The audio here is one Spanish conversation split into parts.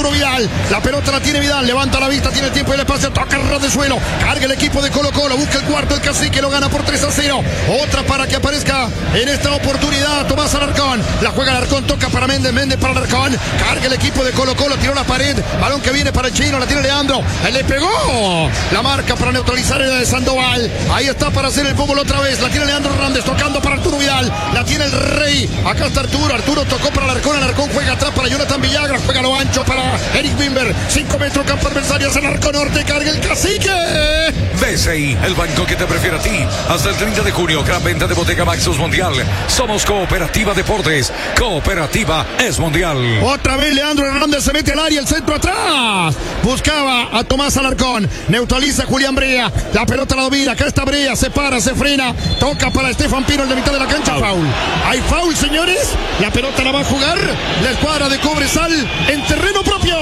Arturo Vidal. La pelota la tiene Vidal, levanta la vista, tiene tiempo y el espacio, toca el ras de suelo. Carga el equipo de Colo-Colo, busca el cuarto, el Cacique lo gana por 3-0. Otra para que aparezca en esta oportunidad Tomás Alarcón. La juega Alarcón, toca para Méndez, Méndez para Alarcón. Carga el equipo de Colo-Colo, tiró la pared. Balón que viene para el chino, la tiene Leandro. Él le pegó. La marca para neutralizar el de Sandoval. Ahí está para hacer el fútbol otra vez. La tiene Leandro Hernández, tocando para Arturo Vidal. La tiene el Rey. Acá está Arturo. Arturo tocó para Alarcón. Alarcón juega atrás para Jonathan Villagra. Juega lo ancho para Eric Bimber. 5 metros, campo adversario. Es el arco norte. Carga el Cacique. BCI, el banco que te prefiere a ti. Hasta el 30 de junio, gran venta de Bodega Maxus Mundial. Somos Cooperativa Deportes. Cooperativa es mundial. Otra vez Leandro Hernández se mete al área. El centro atrás. Buscaba a Tomás Alarcón. Neutraliza a Julián Brea. La pelota la domina. Acá está Brea. Se para, se frena. Toca para Estefan Pino en la mitad de la cancha. Foul. Hay foul, señores. La pelota la va a jugar la escuadra de Cobresal en terreno propio.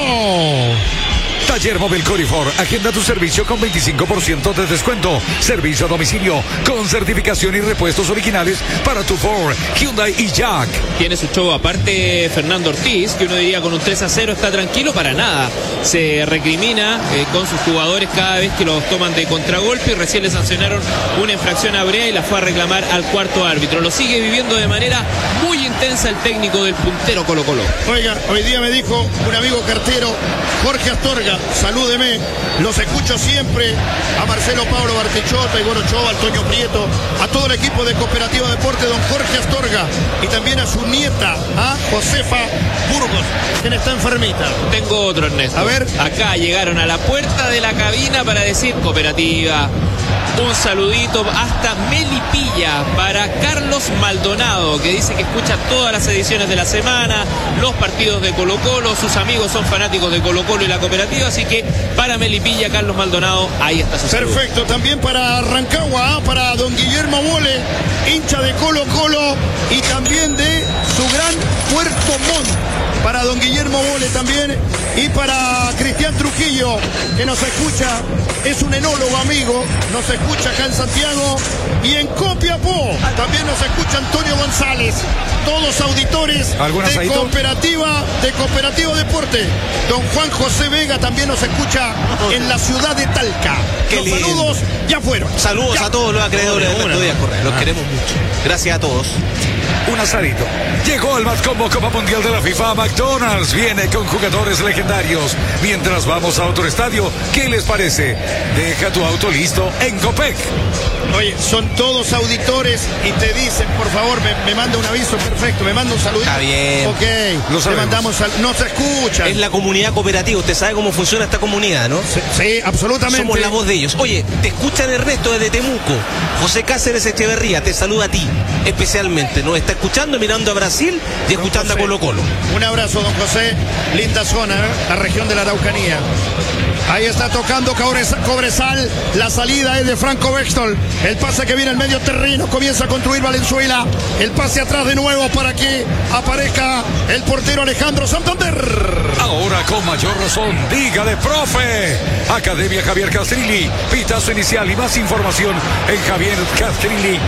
Taller Móvil Corifor, agenda tu servicio con 25% de descuento. Servicio a domicilio con certificación y repuestos originales para tu Ford, Hyundai y Jack. Tiene su show aparte Fernando Ortiz, que uno diría con un 3-0 está tranquilo, para nada. Se recrimina con sus jugadores cada vez que los toman de contragolpe y recién le sancionaron una infracción a Brea y la fue a reclamar al cuarto árbitro. Lo sigue viviendo de manera muy intensa el técnico del puntero Colo-Colo. Oiga, hoy día me dijo un amigo cartero, Jorge Astorga, salúdeme, los escucho siempre, a Marcelo Pablo Bartichotto, a Igor Ochoa, al Toño Prieto, a todo el equipo de Cooperativa Deporte, don Jorge Astorga, y también a su nieta, a Josefa Burgos, quien está enfermita. Tengo otro, Ernesto. A ver. Acá llegaron a la puerta de la cabina para decir Cooperativa. Un saludito hasta Melipilla para Carlos Maldonado, que dice que escucha todas las ediciones de la semana, los partidos de Colo-Colo, sus amigos son fanáticos de Colo-Colo y la Cooperativa, así que para Melipilla, Carlos Maldonado, ahí está su saludo. Perfecto, también para Rancagua, para don Guillermo Bole, hincha de Colo-Colo y también de su gran Puerto Montt. Para don Guillermo Bole también y para Cristian Trujillo, que nos escucha, es un enólogo amigo, nos escucha acá en Santiago y en Copiapó también nos escucha Antonio González, todos auditores de Cooperativa Deporte. Don Juan José Vega también nos escucha en la ciudad de Talca. Los saludos ya fueron. Saludos a todos los acreedores de Ernesto Díaz Correa, los queremos mucho. Gracias a todos. Un asadito. Llegó el Más Combo Copa Mundial de la FIFA. McDonald's viene con jugadores legendarios. Mientras vamos a otro estadio, ¿qué les parece? Deja tu auto listo en Copec. Oye, son todos auditores y te dicen, por favor, me manda un aviso, perfecto, me manda un saludito. Está bien. Ok, le mandamos no se escucha. Es la comunidad cooperativa, usted sabe cómo funciona esta comunidad, ¿no? Sí, absolutamente. Somos la voz de ellos. Oye, te escuchan Ernesto desde Temuco. José Cáceres Echeverría te saluda a ti, especialmente. Nos está escuchando, mirando a Brasil y escuchando a Colo-Colo. Un abrazo, don José. Linda zona, la región de la Araucanía. Ahí está tocando Cobresal. La salida es de Franco Bextol. El pase que viene al medio terreno. Comienza a construir Valenzuela. El pase atrás de nuevo para que aparezca el portero Alejandro Santander. Ahora con mayor razón, dígale, profe. Academia Javier Castrilli. Pitazo inicial y más información en javiercastrilli.cl.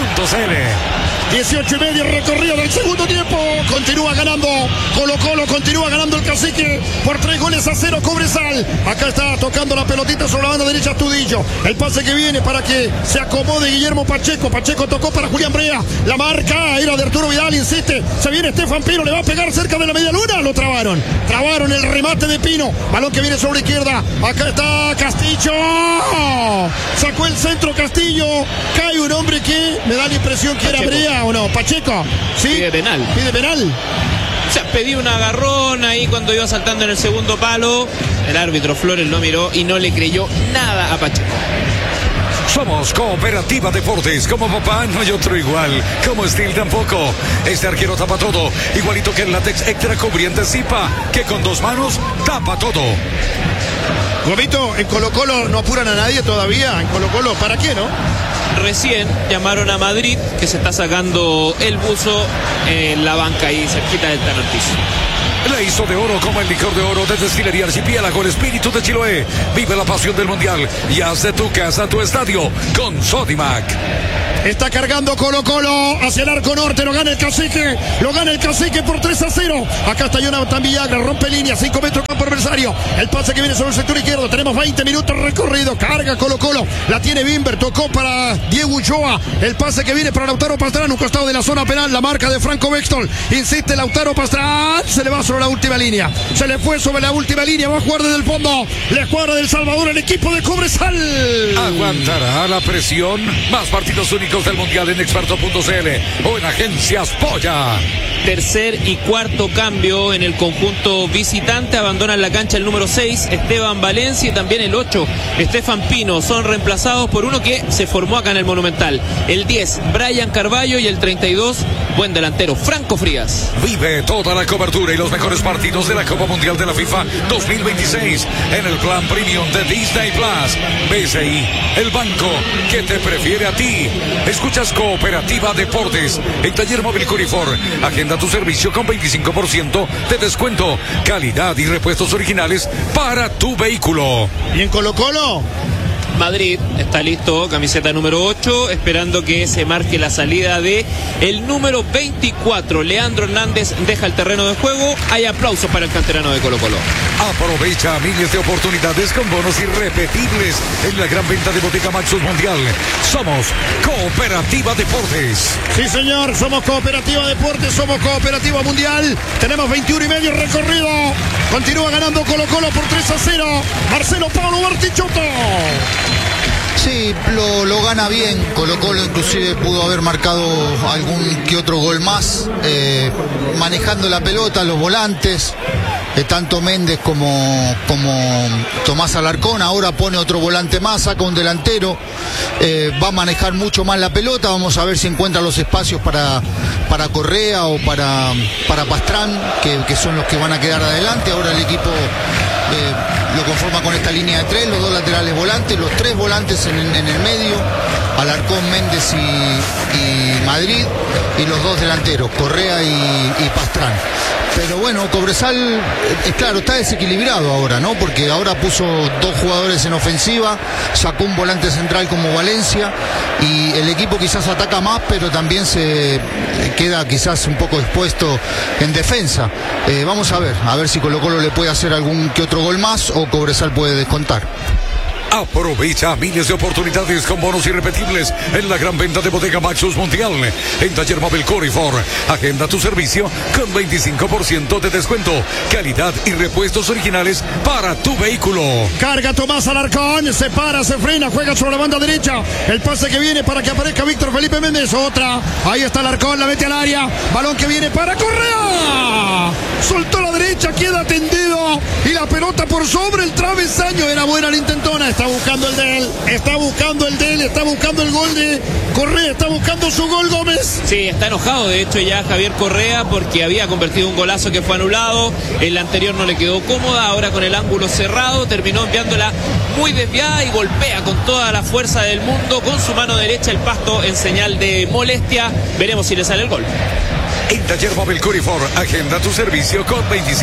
18:30 recorrido del segundo tiempo. Continúa ganando Colo-Colo, continúa ganando el Cacique por 3-0 Cobresal. Acá está tocando la pelotita sobre la banda derecha Tudillo. El pase que viene para que se acomode Guillermo Pacheco. Pacheco tocó para Julián Brea. La marca era de Arturo Vidal, insiste. Se viene Estefan Pino, le va a pegar cerca de la media luna. Lo trabaron. Trabaron el remate de Pino. Balón que viene sobre izquierda. Acá está Castillo. Sacó el centro Castillo. Cae un hombre que me da la impresión que era Brea o no. Pacheco. ¿Sí? Pide penal. Pide penal. O sea, pedí un agarrón ahí cuando iba saltando en el segundo palo. El árbitro Flores lo miró y no le creyó nada a Pacheco. Somos Cooperativa Deportes. Como papá no hay otro igual. Como Steel tampoco. Este arquero tapa todo. Igualito que el látex extra cubriente Zipa, que con 2 manos tapa todo. Gomito, en Colo-Colo no apuran a nadie todavía. En Colo-Colo, ¿para qué, no? Recién llamaron a Madrid, que se está sacando el buzo en la banca ahí cerquita del Tan Ortiz. Le hizo de oro como el licor de oro de Destilería Archipiélago, el espíritu de Chiloé. Vive la pasión del mundial y haz de tu casa tu estadio con Sodimac. Está cargando Colo-Colo hacia el arco norte, lo gana el Cacique por 3-0. Acá está Jonathan Villagra, rompe línea, 5 metros campo adversario. El pase que viene sobre el sector izquierdo, tenemos 20 minutos recorrido, carga Colo-Colo, la tiene Bimber, tocó para Diego Ulloa, el pase que viene para Lautaro Pastrán, un costado de la zona penal, la marca de Franco Bextol, insiste Lautaro Pastrán, se le va sobre la última línea, se le fue sobre la última línea, va a jugar desde el fondo, la escuadra del Salvador, el equipo de Cobresal. Aguantará la presión, más partidos únicos del mundial en experto.cl o en Agencias Polla. Tercer y cuarto cambio en el conjunto visitante. Abandonan la cancha el número 6, Esteban Valencia, y también el 8, Estefan Pino. Son reemplazados por uno que se formó acá en el Monumental. El 10, Brian Carballo, y el 32, buen delantero, Franco Frías. Vive toda la cobertura y los mejores partidos de la Copa Mundial de la FIFA 2026 en el plan premium de Disney Plus. BCI, el banco que te prefiere a ti. Escuchas Cooperativa Deportes en Taller Móvil Curifor. Agenda tu servicio con 25% de descuento, calidad y repuestos originales para tu vehículo. ¿Y en Colo-Colo? Madrid está listo, camiseta número 8, esperando que se marque la salida de el número 24. Leandro Hernández deja el terreno de juego. Hay aplausos para el canterano de Colo-Colo. Aprovecha miles de oportunidades con bonos irrepetibles en la gran venta de Botica Maxus Mundial. Somos Cooperativa Deportes. Sí, señor, somos Cooperativa Deportes, somos Cooperativa Mundial. Tenemos 21 y medio recorrido. Continúa ganando Colo-Colo por 3-0. Marcelo Pablo Bartichotto. Sí, lo gana bien. Colo-Colo inclusive pudo haber marcado algún que otro gol más, manejando la pelota, los volantes, tanto Méndez como Tomás Alarcón. Ahora pone otro volante más, saca un delantero, va a manejar mucho más la pelota. Vamos a ver si encuentra los espacios para Correa o para Pastrán, que son los que van a quedar adelante. Ahora el equipo lo conforma con esta línea de 3, los 2 laterales volantes, los 3 volantes en el medio, Alarcón, Méndez y Madrid, y los 2 delanteros, Correa y Pastrán. Pero bueno, Cobresal, claro, está desequilibrado ahora, ¿no? Porque ahora puso 2 jugadores en ofensiva, sacó un volante central como Valencia, y el equipo quizás ataca más, pero también se queda quizás un poco expuesto en defensa. Vamos a ver si Colo-Colo le puede hacer algún que otro gol más o Cobresal puede descontar. Aprovecha miles de oportunidades con bonos irrepetibles en la gran venta de Bodega Maxus Mundial en Taller Móvil Corifor. Agenda tu servicio con 25% de descuento, calidad y repuestos originales para tu vehículo. Carga Tomás Alarcón, se para, se frena, juega sobre la banda derecha. El pase que viene para que aparezca Víctor Felipe Méndez. Otra, ahí está Alarcón, la mete al área. Balón que viene para Correa. Soltó la derecha, queda tendido y la pelota por sobre el travesaño. Era buena la intentona. Está buscando el de él, está buscando el gol de Correa, está buscando su gol Gómez. Sí, está enojado de hecho ya Javier Correa porque había convertido un golazo que fue anulado. El anterior no le quedó cómoda, ahora con el ángulo cerrado terminó enviándola muy desviada y golpea con toda la fuerza del mundo con su mano derecha el pasto en señal de molestia. Veremos si le sale el gol. En Taller Móvil Curifor, agenda tu servicio con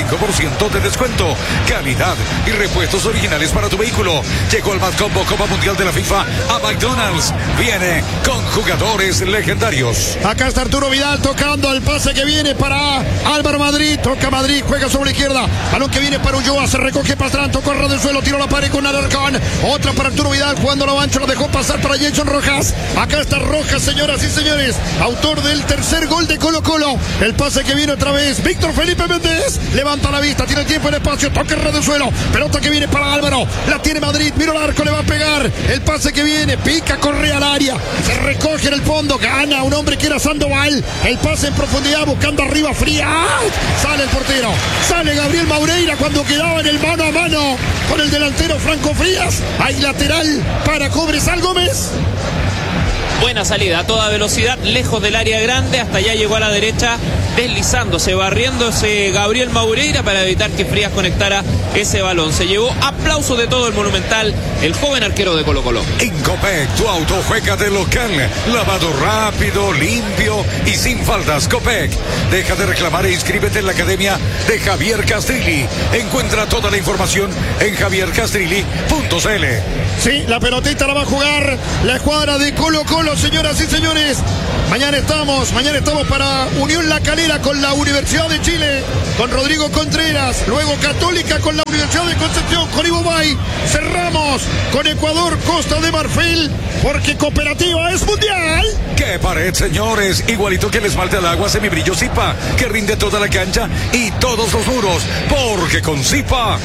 25% de descuento, calidad y repuestos originales para tu vehículo. Llegó el Mad Combo Copa Mundial de la FIFA a McDonald's. Viene con jugadores legendarios. Acá está Arturo Vidal tocando el pase que viene para Álvaro Madrid. Toca Madrid, juega sobre la izquierda. Balón que viene para Ulloa, se recoge Pastrán, tocó el ras del suelo, tiró la pared con Alarcón. Otra para Arturo Vidal, jugando la ancho, lo dejó pasar para Jason Rojas. Acá está Rojas, señoras y señores, autor del tercer gol de Colo-Colo. El pase que viene otra vez, Víctor Felipe Méndez, levanta la vista, tiene tiempo en espacio, toca el ras del suelo, pelota que viene para Álvaro, la tiene Madrid, mira el arco, le va a pegar, el pase que viene, pica, Correa al área, se recoge en el fondo, gana un hombre que era Sandoval, el pase en profundidad, buscando arriba Fría, sale el portero, sale Gabriel Maureira cuando quedaba en el mano a mano con el delantero Franco Frías, hay lateral para Cobresal Gómez. Buena salida a toda velocidad, lejos del área grande, hasta allá llegó a la derecha, deslizándose, barriéndose Gabriel Maureira para evitar que Frías conectara ese balón. Se llevó aplausos de todo el Monumental, el joven arquero de Colo-Colo. En Copec, tu auto juega de local, lavado rápido, limpio y sin faltas. Copec, deja de reclamar e inscríbete en la academia de Javier Castrilli. Encuentra toda la información en javiercastrilli.cl. Sí, la pelotita la va a jugar la escuadra de Colo-Colo, señoras y señores. Mañana estamos para Unión La Calera con la Universidad de Chile, con Rodrigo Contreras. Luego Católica con la Universidad de Concepción, con Ivo Bay. Cerramos con Ecuador, Costa de Marfil, porque Cooperativa es mundial. ¡Qué pared, señores! Igualito que el esmalte al agua semibrillo Zipa, que rinde toda la cancha y todos los muros, porque con Zipa,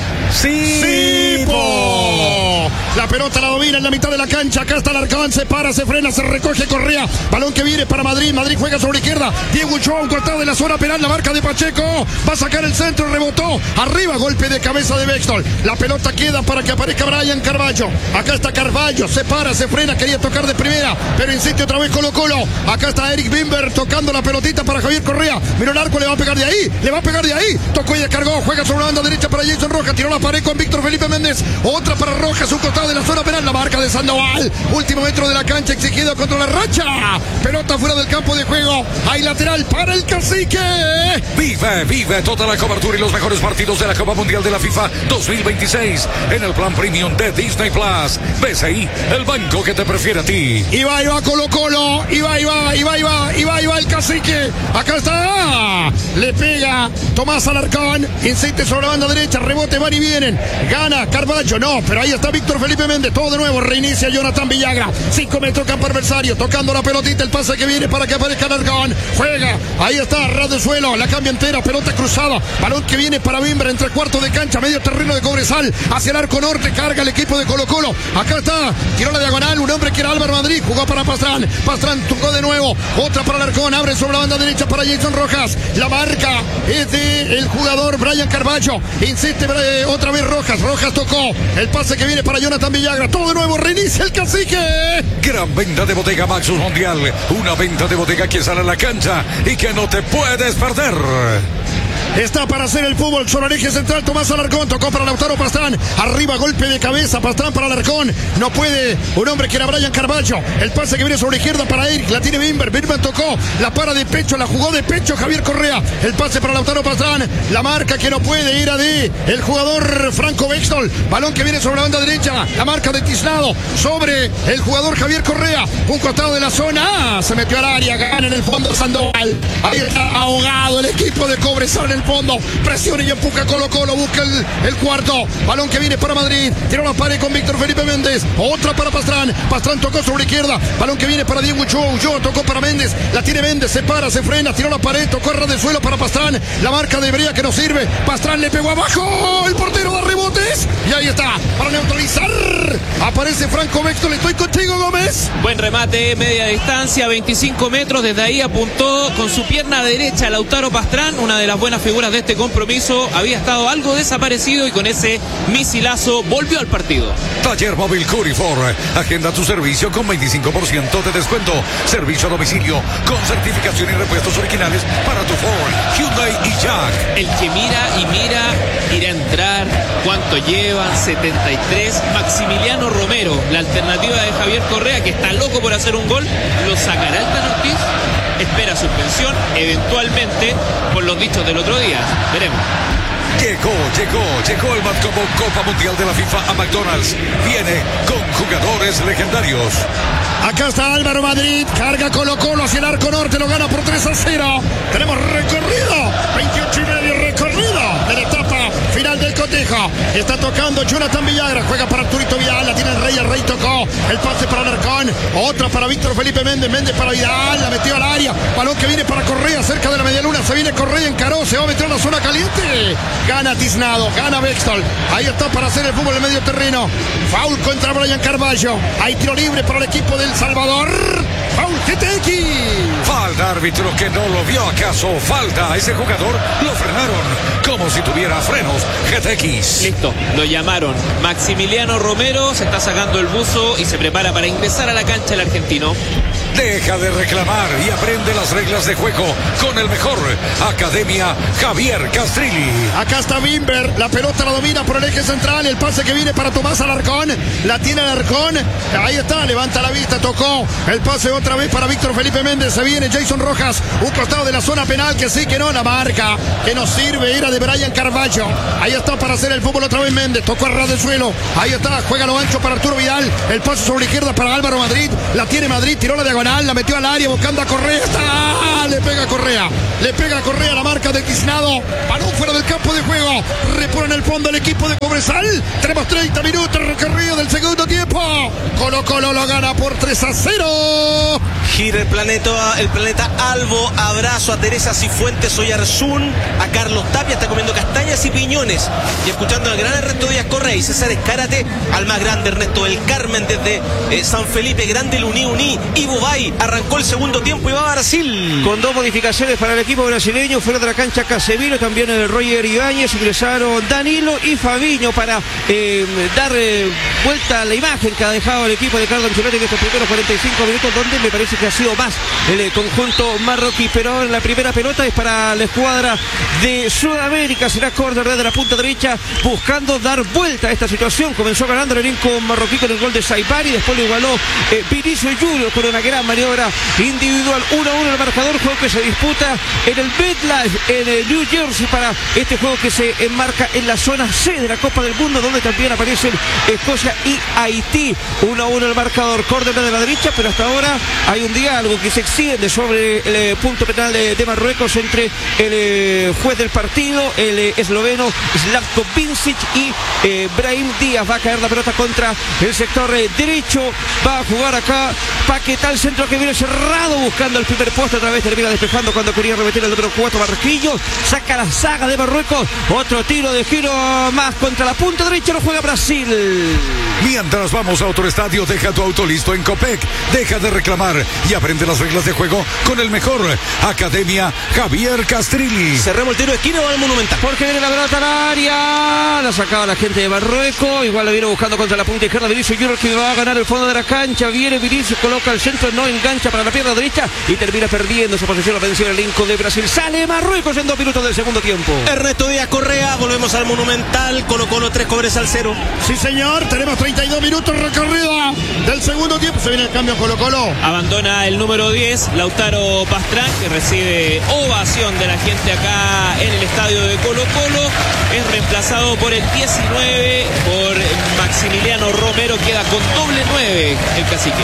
¡Zipo! La pelota la domina en la mitad de la cancha. Acá está Alarcón, se para, se frena, se recoge Correa. Balón que viene para Madrid. Madrid juega sobre izquierda. Diego Ochoa, un cortado de la zona penal. La marca de Pacheco. Va a sacar el centro, rebotó. Arriba, golpe de cabeza de Bextol. La pelota queda para que aparezca Brian Carballo. Acá está Carballo, se para, se frena. Quería tocar de primera, pero insiste otra vez Colo-Colo. Acá está Eric Bimber tocando la pelotita para Javier Correa. Miró el arco, le va a pegar de ahí. Tocó y descargó. Juega sobre la banda derecha para Jason Rojas. Tiró la pared con Víctor Felipe Méndez. Otra para Rojas, un costado de la zona penal. La marca de Sandoval. Último metro de la cancha, exigido contra la racha. Pelota fuera del campo de juego. Hay lateral para el Cacique. Vive toda la cobertura y los mejores partidos de la Copa Mundial de la FIFA 2026 en el plan premium de Disney Plus. BCI, el banco que te prefiere a ti. Y va Colo-Colo. Y va el Cacique. Acá está. Le pega Tomás Alarcón. Insiste sobre la banda derecha. Rebote, van y vienen. Gana Carballo. No, pero ahí está Víctor Felipe Méndez. Todo de nuevo. Reinicia Jonathan Villagra. 5 metros campo adversario. Tocando la pelotita. El pase que viene para que aparezca Alarcón. Juega. Ahí está. Ras de suelo. La cambia entera. Pelota cruzada. Balón que viene para Bimber. Entre cuartos de cancha. Medio terreno de Cobresal. Hacia el arco norte. Carga el equipo de Colo-Colo. Acá está. Tiró la diagonal. Un hombre que era Álvaro Madrid. Jugó para Pastrán. Pastrán tocó de nuevo. Otra para Alarcón. Abre sobre la banda derecha para Jason Rojas. La marca es de el jugador Brian Carballo. Insiste otra vez Rojas. Rojas tocó. El pase que viene para Jonathan Villagra. Todo de nuevo. Reinicia el Cacique. Gran venta de Bodega Maxus Mundial. Una venta de bodega que sale a la cancha y que no te puedes perder. Está para hacer el fútbol sobre el eje central. Tomás Alarcón tocó para Lautaro Pastrán. Arriba, golpe de cabeza. Pastrán para Alarcón. No puede. Un hombre que era Brian Carballo. El pase que viene sobre izquierda para Eric. La tiene Bimber. Bimber tocó. La para de pecho. La jugó de pecho Javier Correa. El pase para Lautaro Pastrán. La marca que no puede ir a D. El jugador Franco Bextol. Balón que viene sobre la banda derecha. La marca de Tiznado sobre el jugador Javier Correa. Un costado de la zona. Se metió al área. Gana en el fondo Sandoval. Ahí está ahogado el equipo de Cobresal en el fondo. Presiona y empuja Colo-Colo. Busca el cuarto. Balón que viene para Madrid. Tiró la pared con Víctor Felipe Méndez. Otra para Pastrán. Pastrán tocó sobre izquierda. Balón que viene para Diego Ochoa. Ochoa tocó para Méndez. La tiene Méndez. Se para, se frena. Tiró la pared. Tocó a ras de suelo para Pastrán. La marca de Brea que no sirve. Pastrán le pegó abajo. El portero da rebotes. Y ahí está. Para neutralizar. Aparece Franco Bextol. Estoy contigo, Gómez. Buen remate, media distancia, 25 metros. Desde ahí apuntó con su pierna derecha Lautaro Pastrán. Una de las buenas figuras de este compromiso. Había estado algo desaparecido y con ese misilazo volvió al partido. Taller Móvil Curifor. Agenda tu servicio con 25% de descuento. Servicio a domicilio con certificación y repuestos originales para tu Ford, Hyundai y Jack. El que mira y mira irá a entrar. ¿Cuánto llevan? 73. Maximiliano Romero, la alternativa de Javier Correa, que está loco por hacer un gol. ¿Lo sacará el Tan Ortiz? Espera suspensión, eventualmente, por los dichos del otro día. Veremos. Llegó el más como Copa Mundial de la FIFA a McDonald's. Viene con jugadores legendarios. Acá está Álvaro Madrid. Carga Colo-Colo hacia el arco norte. Lo gana por 3-0. Tenemos recorrido. 28 y medio recorrido de la etapa final del cotejo. Está tocando Jonathan Villagra. Juega para Arturito Vidal. La tiene el Rey tocó. El pase para Alarcón. Otra para Víctor Felipe Méndez. Méndez para Vidal. La metió al área. Balón que viene para Correa cerca de la medialuna. Se viene Correa, encaró. Se va a meter en la zona caliente. Gana Tiznado. Gana Bextol. Ahí está para hacer el fútbol en medio terreno. Foul contra Brian Carballo. Hay tiro libre para el equipo del Salvador. Foul GTX. Falta, árbitro que no lo vio. ¿Acaso falta? A ese jugador lo frenaron como si tuviera frenos GTX. Listo, lo llamaron. Maximiliano Romero se está sacando el buzo y se prepara para ingresar a la cancha el argentino. Deja de reclamar y aprende las reglas de juego con el mejor. Academia Javier Castrilli. Acá está Bimber, la pelota la domina por el eje central, el pase que viene para Tomás Alarcón, la tiene Alarcón, ahí está, levanta la vista, tocó, el pase otra vez para Víctor Felipe Méndez, se viene Jason Rojas, un costado de la zona penal, que sí, que no, la marca, que nos sirve, era de Brian Carvalho, ahí está para hacer el fútbol otra vez Méndez, tocó a ras del suelo, ahí está, juega lo ancho para Arturo Vidal, el pase sobre la izquierda para Álvaro Madrid, la tiene Madrid, tiró la diagonal, la metió al área buscando a Correa, está, le pega a Correa, la marca de Tiznado, balón fuera del campo de juego, repone en el fondo el equipo de Cobresal, tenemos 30 minutos recorrido del segundo tiempo, Colo-Colo lo gana por 3-0. Gira el planeta Albo, abrazo a Teresa Cifuentes, Oyarzún, a Carlos Tapia, está comiendo castañas y piñones, y escuchando al gran Ernesto Díaz Correa y César Escárate, al más grande Ernesto del Carmen desde San Felipe, grande el Uní, Ivo Bay, arrancó el segundo tiempo y va a Brasil. Con 2 modificaciones para el equipo brasileño, fuera de la cancha Casemiro, también el Roger Ibáñez, ingresaron Danilo y Fabinho para dar vuelta a la imagen que ha dejado el equipo de Carlo Ancelotti en estos primeros 45 minutos, donde me parece que ha sido más el conjunto marroquí, pero en la primera pelota es para la escuadra de Sudamérica, será córner desde la punta derecha, buscando dar vuelta a esta situación. Comenzó ganando el elenco marroquí con el gol de Saipari, después lo igualó Vinicius Junior con una gran maniobra individual. 1-1 el marcador, juego que se disputa en el MetLife en New Jersey, para este juego que se enmarca en la zona C de la Copa del Mundo, donde también aparecen Escocia y Haití. 1-1 el marcador, córner de la derecha, pero hasta ahora hay un diálogo que se extiende sobre el punto penal de Marruecos entre el juez del partido, el esloveno Slavko Vincic, y Brahim Díaz. Va a caer la pelota contra el sector derecho, va a jugar acá Paquetá, el centro que viene cerrado buscando el primer poste, otra vez termina despejando cuando quería remeter el otro cuatro. Barquillo saca la saga de Marruecos, otro tiro de giro más contra la punta derecha, lo juega Brasil. Mientras vamos a otro estadio, deja tu auto listo en Copec, deja de reclamar y aprende las reglas de juego con el mejor. Academia Javier Castrilli. Cerremos el tiro de esquina o al Monumental. Porque viene la pelota al área, la sacaba la gente de Marruecos, igual la viene buscando contra la punta izquierda Vinicius Junior, que va a ganar el fondo de la cancha. Viene Vinicius, coloca el centro, no engancha para la pierna derecha y termina perdiendo esa posición ofensiva el elenco de Brasil. Sale Marruecos en 2 minutos del segundo tiempo. Ernesto Díaz Correa, volvemos al Monumental, Colo-Colo 3, Cobresal 0. Sí, señor, tenemos 32 minutos recorrido del segundo tiempo. Se viene el cambio Colo-Colo. Abandona el número 10, Lautaro Pastrán, que recibe ovación de la gente acá en el estadio de Colo-Colo. Es reemplazado por el 19, por Maximiliano Romero. Queda con doble 9 el cacique.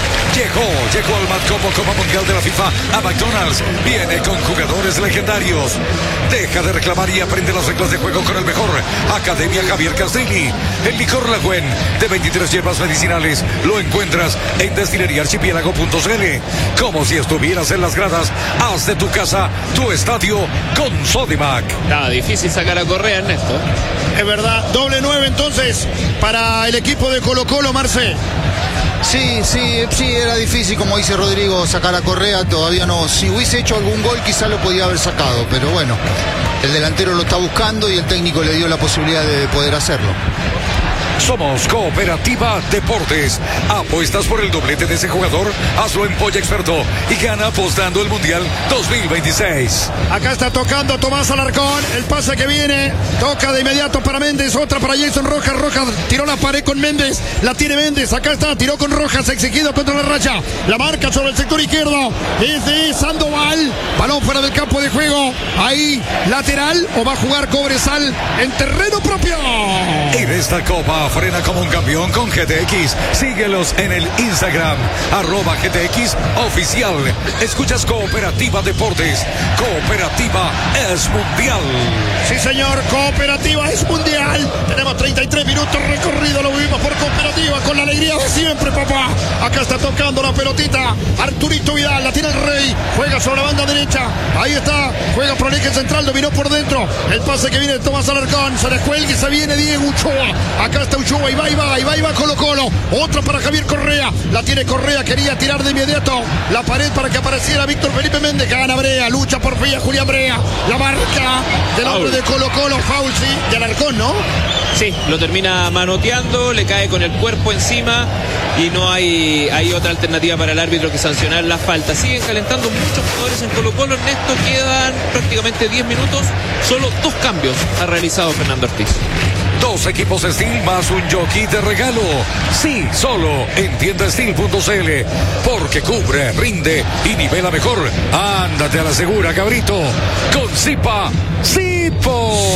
Llegó al Matcopo Copa Mundial de la FIFA a McDonald's. Viene con jugadores legendarios. Deja de reclamar y aprende las reglas de juego con el mejor. Academia Javier Castrilli. El licor Lagüen de 23 hierbas medicinales lo encuentras en destileriaarchipiélago.cl. Como si estuvieras en las gradas, haz de tu casa tu estadio con Sodimac. Estaba difícil sacar a Correa, Ernesto. Es verdad, doble 9 entonces para el equipo de Colo-Colo, Marce. Sí, era difícil, como dice Rodrigo, sacar a Correa, todavía no. Si hubiese hecho algún gol quizá lo podía haber sacado, pero bueno, el delantero lo está buscando y el técnico le dio la posibilidad de poder hacerlo. Somos Cooperativa Deportes. ¿Apuestas por el doblete de ese jugador? Hazlo en Polla Experto y gana apostando el Mundial 2026. Acá está tocando Tomás Alarcón. El pase que viene. Toca de inmediato para Méndez. Otra para Jason Rojas. Rojas tiró la pared con Méndez. La tiene Méndez. Acá está. Tiró con Rojas. Exigido contra la raya. La marca sobre el sector izquierdo. Es de Sandoval. Balón fuera del campo de juego. Ahí lateral. O va a jugar Cobresal en terreno propio. En esta copa frena como un campeón con GTX. Síguelos en el Instagram, @GTX Oficial. Escuchas Cooperativa Deportes. Cooperativa es mundial. Sí, señor. Cooperativa es mundial. Tenemos 33 minutos minutos recorrido, lo vivimos por Cooperativa con la alegría de siempre, papá. Acá está tocando la pelotita Arturito Vidal, la tiene el Rey, juega sobre la banda derecha, ahí está, juega por el eje central, dominó por dentro, el pase que viene de Tomás Alarcón, se descuelga y se viene Diego Ochoa, acá está Ochoa, y va Colo Colo, otra para Javier Correa, la tiene Correa, quería tirar de inmediato la pared para que apareciera Víctor Felipe Méndez, gana Brea, lucha por fin Julián Brea, la marca del hombre de Colo Colo, foul, sí, de Alarcón, ¿no? Sí, lo termina manoteando, le cae con el cuerpo encima y no hay otra alternativa para el árbitro que sancionar la falta. Siguen calentando muchos jugadores en Colo Colo, Ernesto, quedan prácticamente 10 minutos, solo 2 cambios ha realizado Fernando Ortiz. 2 equipos Steel más un jockey de regalo. Sí, solo en tiendasteel.cl. Porque cubre, rinde y nivela mejor. Ándate a la segura, cabrito. Con Zipa, Zipo.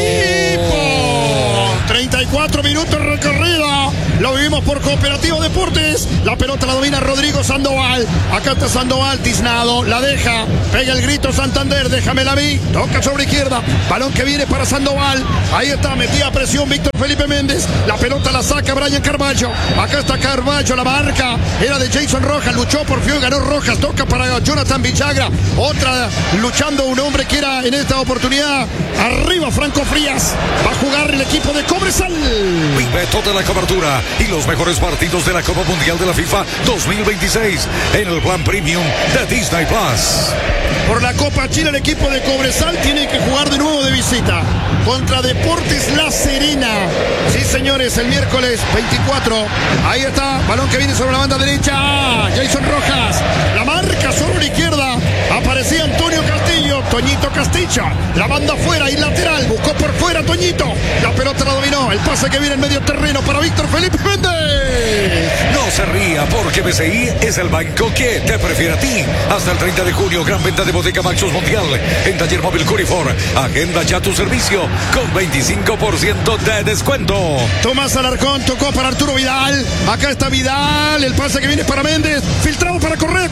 34 minutos recorrido. Lo vivimos por Cooperativo Deportes. La pelota la domina Rodrigo Sandoval. Acá está Sandoval, tiznado. La deja. Pega el grito Santander. Déjamela a mí. Toca sobre izquierda. Balón que viene para Sandoval. Ahí está. Metida presión Víctor Felipe Méndez. La pelota la saca Brian Carballo. Acá está Carballo. La marca era de Jason Rojas. Luchó por fin. Ganó Rojas. Toca para Jonathan Villagra. Otra luchando un hombre que era en esta oportunidad. Arriba Franco Frías. Va a jugar el equipo de Cobresal. Vive toda la cobertura y los mejores partidos de la Copa Mundial de la FIFA 2026 en el plan premium de Disney Plus. Por la Copa Chile, el equipo de Cobresal tiene que jugar de nuevo de visita contra Deportes La Serena. Sí, señores, el miércoles 24. Ahí está, balón que viene sobre la banda derecha. Jason Rojas, la marca sobre la izquierda. Aparecía Antonio Castillo, Toñito Castillo. La banda fuera y lateral, buscó por fuera Toñito. La pelota la dominó, el pase que viene en medio terreno para Víctor Felipe Méndez. No se ría porque BCI es el banco que te prefiere a ti. Hasta el 30 de junio, gran venta de Bodeca Maxus Mundial en Taller Móvil Curifor. Agenda ya tu servicio con 25% de descuento. Tomás Alarcón tocó para Arturo Vidal. Acá está Vidal, el pase que viene para Méndez. Filtrado para Correa,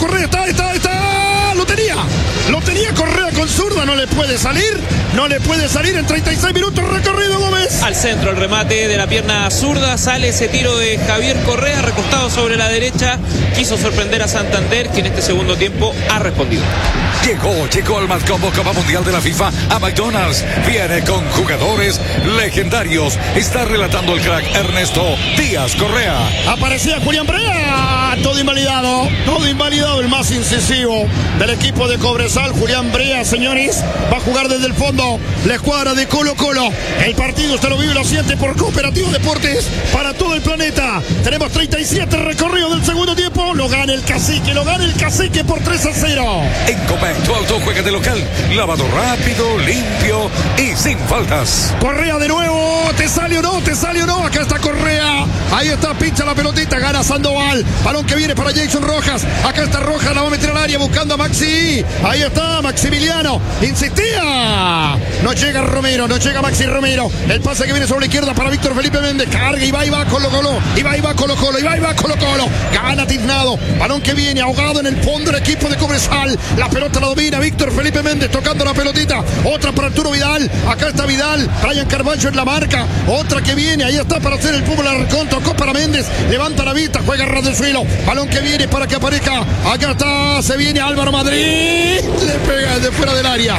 está. Lo tenía Correa con zurda, no le puede salir en 36 minutos recorrido Gómez. Al centro, el remate de la pierna zurda, sale ese tiro de Javier Correa, recostado sobre la derecha, quiso sorprender a Santander, que en este segundo tiempo ha respondido. Llegó al Mad Combo Copa Mundial de la FIFA a McDonald's. Viene con jugadores legendarios. Está relatando el crack Ernesto Díaz Correa. Aparecía Julián Brea, todo invalidado, el más incisivo del equipo de Cobresal, Julián Brea, señores, va a jugar desde el fondo la escuadra de Colo Colo. El partido usted lo vive, lo siente por Cooperativo Deportes para todo el planeta. Tenemos 37 recorridos del segundo tiempo, lo gana el Cacique por 3-0. En Copec, tu auto juega de local, lavado rápido, limpio y sin faltas. Correa de nuevo, ¿te sale o no? Acá está Correa, ahí está, pincha la pelotita, gana Sandoval, balón que viene para Jason Rojas, acá está Rojas, la va a meter al área buscando a Maxi, ahí está Maximiliano, insistía, no llega Maxi Romero, el pase que viene sobre la izquierda para Víctor Felipe Méndez, carga y va Colo Colo, gana Tiznado, balón que viene ahogado en el fondo del equipo de Cobresal, la pelota la domina Víctor Felipe Méndez tocando la pelotita, otra para Arturo Vidal, acá está Vidal, Brian Carballo en la marca, otra que viene, ahí está para hacer el fútbol Alarcón, tocó para Méndez, levanta la vista, juega ras del suelo, balón que viene para que aparezca, acá está, se viene Álvaro Madrid, le pega de fuera del área,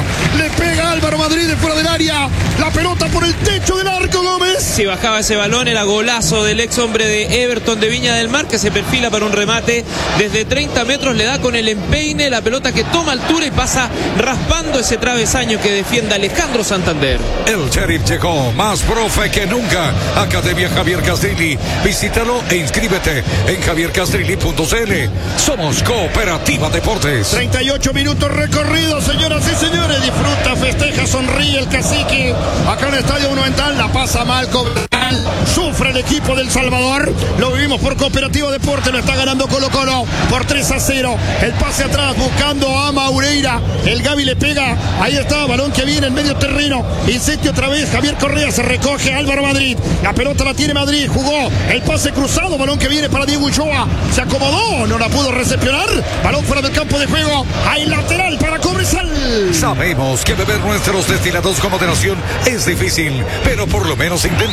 la pelota por el techo del arco Gómez. Si bajaba ese balón era golazo del ex hombre de Everton de Viña del Mar, que se perfila para un remate desde 30 metros, le da con el empeine, la pelota que toma altura y pasa raspando ese travesaño que defiende Alejandro Santander. El Sheriff llegó más profe que nunca. Academia Javier Castrilli. Visítalo e inscríbete en javiercastrilli.cl. Somos Cooperativa Deportes. 38 minutos recorridos, señoras y señores. Disfruta, festeja, sonríe el Cacique. Acá en el Estadio Monumental la pasa mal Cobresal. Sufre el equipo del Salvador. Lo vivimos por Cooperativo Deportes. Lo está ganando Colo Colo por 3-0. El pase atrás buscando a Maureira. El Gaby le pega. Ahí está, balón que viene en medio terreno. Insiste otra vez Javier Correa. Se recoge Álvaro Madrid. La pelota la tiene Madrid. Jugó el pase cruzado. Balón que viene para Diego Ochoa. Se acomodó. No la pudo recepcionar. Balón fuera del campo de juego. Hay lateral para Cobresal. Sabemos que beber nuestros destilados con moderación es difícil, pero por lo menos inténtalo.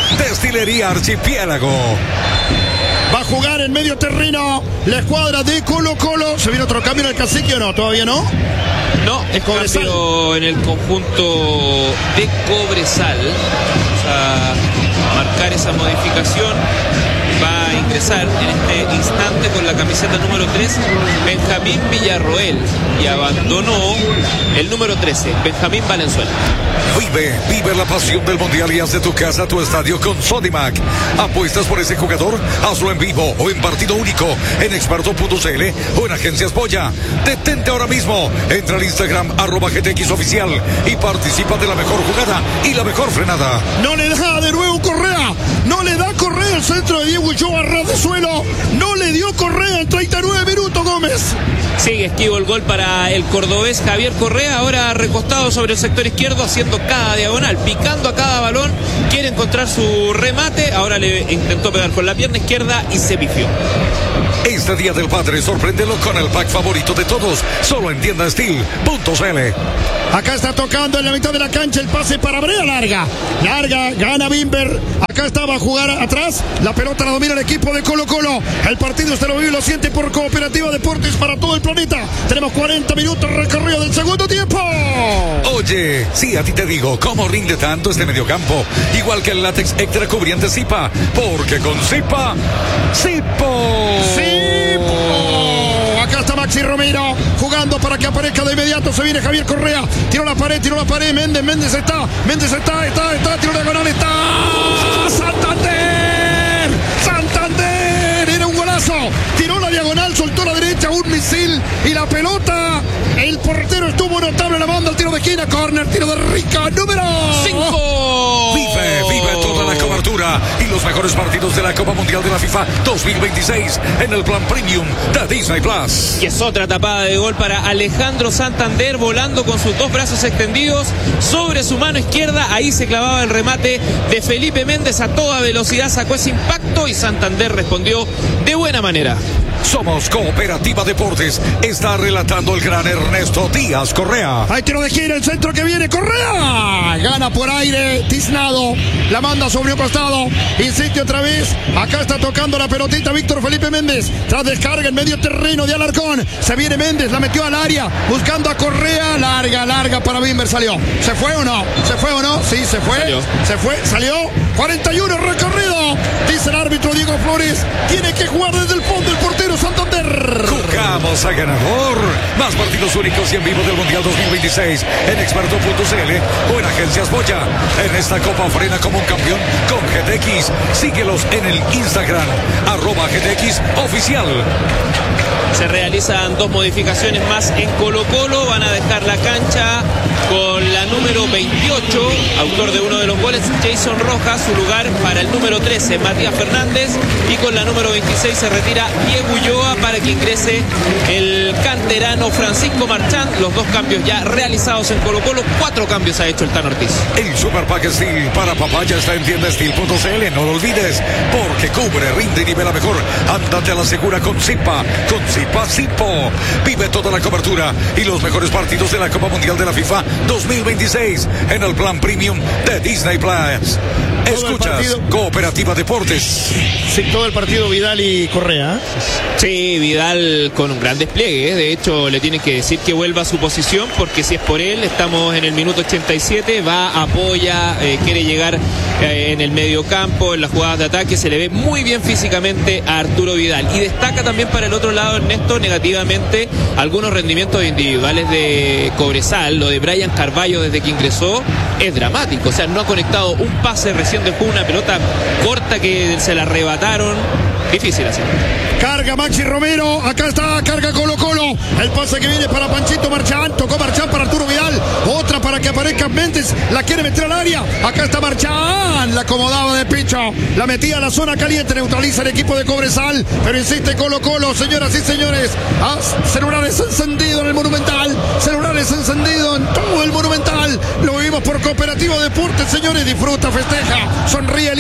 Destilería Archipiélago. Va a jugar en medio terreno la escuadra de Colo Colo. ¿Se viene otro cambio en el Cacique o no? ¿Todavía no? No, es Cobresal. cambio en el conjunto de Cobresal. Vamos a marcar esa modificación. Va a ingresar en este instante con la camiseta número 3 Benjamín Villarroel y abandonó el número 13 Benjamín Valenzuela. Vive la pasión del Mundial y haz de tu casa tu estadio con Sodimac. ¿Apuestas por ese jugador? Hazlo en vivo o en partido único en experto.cl o en Agencias Boya. Detente ahora mismo. Entra al Instagram @GTX Oficial y participa de la mejor jugada y la mejor frenada. No le da de nuevo Correa. No le da Correa el centro de Diego Ulloa a ras de suelo. No le dio Correa en 39 minutos Gómez. Sigue esquivo el gol para el cordobés Javier Correa, ahora recostado sobre el sector izquierdo, haciendo cada diagonal, picando a cada balón, quiere encontrar su remate, ahora le intentó pegar con la pierna izquierda y se pifió. Este Día del Padre, sorpréndelo con el pack favorito de todos, solo en tiendastil.cl. Acá está tocando en la mitad de la cancha el pase para Brea, larga, gana Bimber. Acá estaba a jugar atrás, la pelota la domina el equipo de Colo Colo. El partido usted lo vive y lo siente por Cooperativa Deportes para todo el planeta. Tenemos 40 minutos recorrido del segundo tiempo. Oye, sí, a ti te digo, ¿cómo rinde tanto este mediocampo? Igual que el látex extra cubriente Zipa, porque con Zipa, ¡Zipo! Acá está Maxi Romero jugando para que aparezca de inmediato. Se viene Javier Correa. Tiró la pared. Méndez está, tiro diagonal, está. Santander. Era un golazo. Tiró la diagonal, soltó la derecha, un misil y la pelota. El portero estuvo notable, la manda al tiro de esquina, córner, tiro de Rica, número 5. Vive toda la cobertura y los mejores partidos de la Copa Mundial de la FIFA 2026 en el plan premium de Disney Plus. Y es otra tapada de gol para Alejandro Santander, volando con sus dos brazos extendidos sobre su mano izquierda. Ahí se clavaba el remate de Felipe Méndez, a toda velocidad sacó ese impacto y Santander respondió de buena manera. Somos Cooperativa Deportes. Está relatando el gran Ernesto Díaz Correa. Hay tiro de gira, el centro que viene, Correa. Gana por aire, tiznado. La manda sobre un costado. Insiste otra vez. Acá está tocando la pelotita Víctor Felipe Méndez. Tras descarga en medio terreno de Alarcón. Se viene Méndez, la metió al área. Buscando a Correa. Larga para Bimber. Salió. ¿Se fue o no? Sí, se fue. Salió. 41 recorrido. Dice el árbitro Diego Flores. Tiene que jugar desde el fondo el portero Santander. Jugamos a ganador. Más partidos únicos y en vivo del Mundial 2026 en experto.cl o en Agencias Boya. En esta Copa frena como un campeón con GTX. Síguelos en el Instagram @GTX Oficial. Se realizan dos modificaciones más en Colo Colo. Van a dejar la cancha con la número 28, autor de uno de los goles, Jason Rojas. Su lugar para el número 13, Matías Fernández. Y con la número 26 se retira Diego Ulloa para que ingrese el canterano Francisco Marchand. Los dos cambios ya realizados en Colo Colo. 4 cambios ha hecho el Tano Ortiz. El Super Pack Steel para papá ya está en tiendastil.cl. No lo olvides, porque cubre, rinde y nivela mejor. Ándate a la segura con Zipa. Zipo. Vive toda la cobertura y los mejores partidos de la Copa Mundial de la FIFA 2026 en el plan premium de Disney Plus. Escuchas Cooperativa Deportes. Sí, todo el partido Vidal y Correa. Sí, Vidal con un gran despliegue. De hecho, le tienen que decir que vuelva a su posición, porque si es por él, estamos en el minuto 87, va, apoya, quiere llegar en el mediocampo, en las jugadas de ataque. Se le ve muy bien físicamente a Arturo Vidal. Y destaca también para el otro lado, Ernesto, negativamente algunos rendimientos individuales de Cobresal. Lo de Brian Carballo desde que ingresó es dramático. O sea, no ha conectado un pase, recién dejó una pelota corta que se la arrebataron. Difícil así. Carga Maxi Romero, acá está, carga Colo Colo. El pase que viene para Panchito Marchand, tocó Marchand para Arturo Vidal. Otra para que aparezca Méndez, la quiere meter al área. Acá está Marchand, la acomodaba de pecho, la metía a la zona caliente, neutraliza el equipo de Cobresal, pero insiste Colo Colo, señoras y señores. Celulares encendidos en el Monumental, celulares encendidos en todo el Monumental. Lo vivimos por Cooperativa Deportes, señores. Disfruta, festeja, sonríe, elige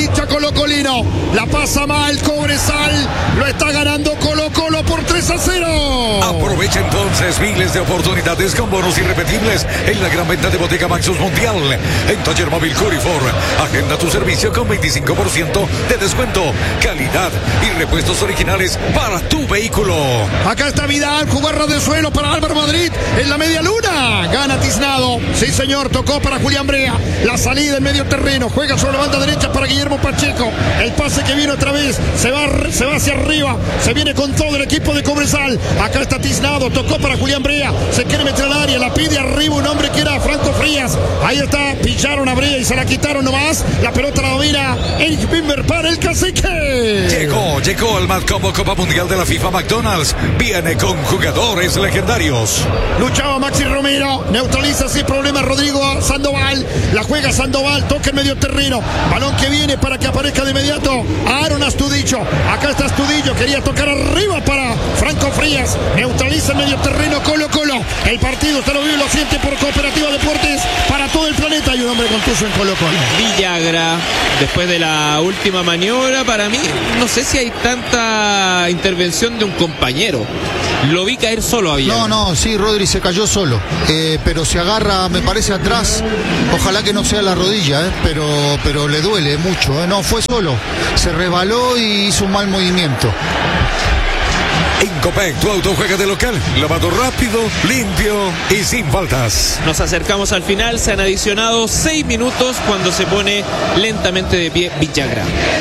hincha colocolino. La pasa mal, Cobresal. Lo está ganando Colo-Colo por 3-0. Aprovecha entonces miles de oportunidades con bonos irrepetibles en la gran venta de Bottega Maxus Mundial. En Taller Móvil Curifor. Agenda tu servicio con 25% de descuento. Calidad y repuestos originales para tu vehículo. Acá está Vidal, jugarra de suelo para Álvaro Madrid en la media luna. Gana Tiznado. Sí, señor, tocó para Julián Brea. La salida en medio terreno. Juega sobre la banda derecha para Guillermo Pacheco. El pase que viene otra vez. Se va hacia arriba. Se viene con todo el equipo de Cobresal. Acá está Tiznado. Tocó para Julián Brea. Se quiere meter al área. La pide arriba un hombre que era Franco Frías. Ahí está. Pillaron a Brea y se la quitaron nomás. La pelota la domina Eric Bimber para el Cacique. Llegó al Matcombo Copa Mundial de la FIFA McDonald's. Viene con jugadores legendarios. Luchaba Maxi Romero. Neutraliza sin problema Rodrigo Sandoval. La juega Sandoval. Toca en medio terreno. Balón que viene para que aparezca de inmediato Aaron Astudillo. Acá está Astudillo. Quería tocar arriba para Franco Frías. Neutraliza en medio terreno Colo-Colo. El partido usted lo vive y lo siente por Cooperativa Deportes para todo el planeta. Hay un hombre contuso en Colo-Colo. Villagra, después de la última maniobra, para mí, no sé si hay tanta intervención de un compañero. Lo vi caer solo a Villagra. No, sí, Rodri se cayó solo. Pero se agarra, me parece, atrás. Ojalá que no sea la rodilla, pero le duele mucho. No, fue solo. Se resbaló y hizo un mal movimiento. Incopec, tu auto juega de local. Lavado rápido, limpio y sin faltas. Nos acercamos al final. Se han adicionado 6 minutos cuando se pone lentamente de pie Villagra.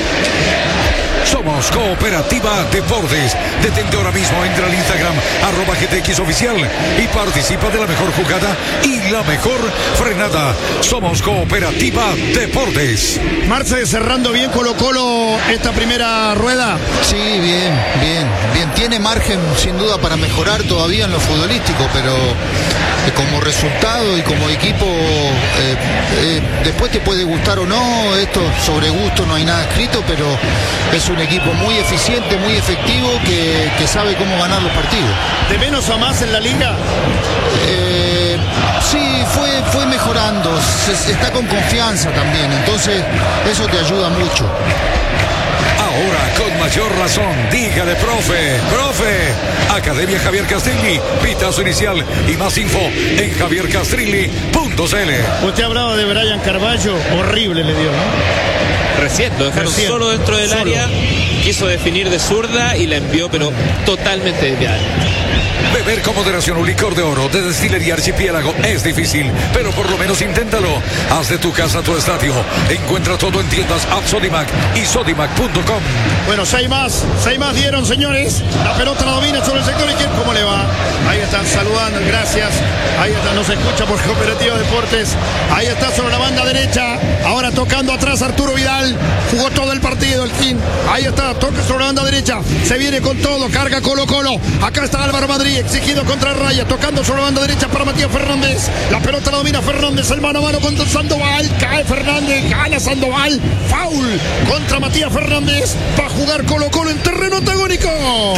Somos Cooperativa Deportes. Detente ahora mismo, entra al Instagram @GTXoficial y participa de la mejor jugada y la mejor frenada. Somos Cooperativa Deportes. Marce, cerrando bien Colo-Colo esta primera rueda. Sí, bien. Tiene margen sin duda para mejorar todavía en lo futbolístico, pero como resultado y como equipo después te puede gustar o no, esto sobre gusto no hay nada escrito, pero es un equipo muy eficiente, muy efectivo, que sabe cómo ganar los partidos. ¿De menos a más en la liga? Sí, fue mejorando, está con confianza también, entonces eso te ayuda mucho. Ahora con mayor razón, dígale profe, Academia Javier Castrilli, pitazo inicial y más info en javiercastrilli.cl. Usted hablaba de Brian Carballo, horrible le dio, ¿no? Recién, lo dejaron solo dentro del área, quiso definir de zurda y la envió, pero totalmente desviada. Beber con moderación un licor de oro de Destilería Archipiélago es difícil, pero por lo menos inténtalo. Haz de tu casa tu estadio. Encuentra todo en tiendas App Sodimac y sodimac.com. Bueno, 6 más dieron, señores. La pelota la domina sobre el sector izquierdo. ¿Cómo le va? Ahí están saludando, gracias. Ahí está, nos escucha por Cooperativa Deportes. Ahí está sobre la banda derecha. Ahora tocando atrás Arturo Vidal. Jugó todo el partido, el King. Ahí está, toca sobre la banda derecha. Se viene con todo, carga Colo-Colo. Acá está Álvaro Madrid, exigido contra Raya, tocando sobre la banda derecha para Matías Fernández. La pelota la domina Fernández, el mano a mano contra Sandoval. Cae Fernández, gana Sandoval. Foul contra Matías Fernández. Va a jugar Colo-Colo en terreno antagónico.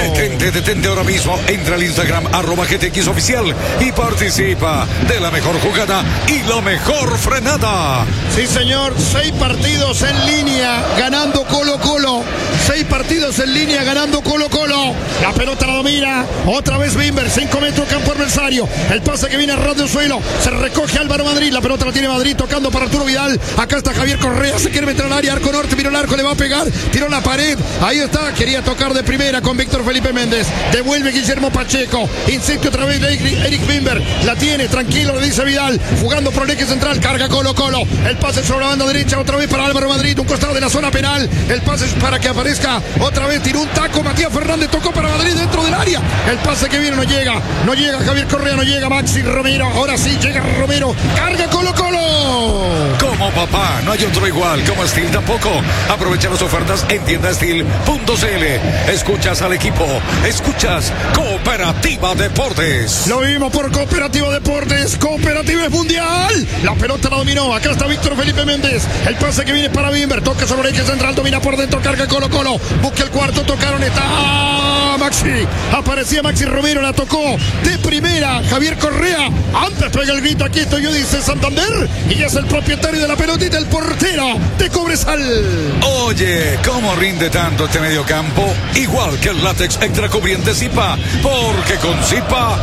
Detente ahora mismo. Entra al Instagram @GTXoficial y participa de la mejor jugada y la mejor frenada. Sí, señor, 6 partidos en línea ganando Colo-Colo. 6 partidos en línea ganando Colo-Colo. La pelota la domina. Otra vez Bimber, 5 metros campo adversario. El pase que viene a ras del suelo. Se recoge Álvaro Madrid. La pelota la tiene Madrid tocando para Arturo Vidal. Acá está Javier Correa. Se quiere meter al área. Arco norte. Miró el arco. Le va a pegar. Tiró la pared. Ahí está. Quería tocar de primera con Víctor Felipe Méndez. Devuelve Guillermo Pacheco. Insiste otra vez Eric Bimber. La tiene. Tranquilo, le dice Vidal. Jugando por el eje central. Carga Colo-Colo. El pase sobre la banda derecha. Otra vez para Álvaro Madrid. Un costado de la zona penal. El pase es para que aparezca. Otra vez tiró un taco. Matías Fernández tocó para Madrid dentro del área. El pase que viene no llega Javier Correa, no llega Maxi Romero, ahora sí llega Romero, carga Colo-Colo. Como papá, no hay otro igual, como Steel tampoco. Aprovecha las ofertas en tiendasteel.cl. Escuchas al equipo, escuchas Cooperativa Deportes. Lo vimos por Cooperativa Deportes, Cooperativa es mundial. La pelota la dominó, acá está Víctor Felipe Méndez. El pase que viene para Bimber, toca sobre el eje central, domina por dentro, carga Colo-Colo. Busca el cuarto, tocaron, está Maxi. Aparecía Maxi Romero, la tocó de primera Javier Correa. Antes pega el grito, aquí estoy yo, dice Santander. Y es el propietario de la pelotita, el portero de Cobresal. Oye, ¿cómo rinde tanto este mediocampo? Igual que el látex extra cubriente Zipa, porque con Zipa,